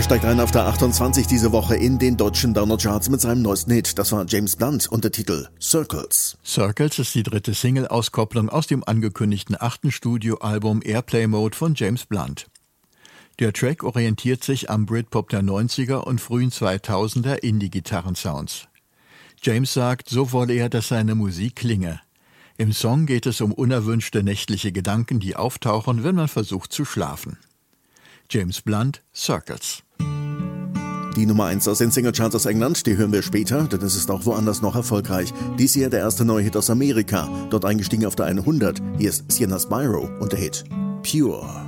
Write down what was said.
steigt ein auf der 28 diese Woche in den deutschen Downer-Charts mit seinem neuesten Hit. Das war James Blunt und der Titel Circles. Circles ist die dritte Single-Auskopplung aus dem angekündigten 8. Studioalbum Airplay Mode von James Blunt. Der Track orientiert sich am Britpop der 90er und frühen 2000er Indie-Gitarren-Sounds. James sagt, so wolle er, dass seine Musik klinge. Im Song geht es um unerwünschte nächtliche Gedanken, die auftauchen, wenn man versucht zu schlafen. James Blunt, Circles. Die Nummer 1 aus den Singlecharts aus England, die hören wir später, denn es ist auch woanders noch erfolgreich. Dies hier der erste neue Hit aus Amerika, dort eingestiegen auf der 100. Hier ist Sienna Spyro und der Hit Pure.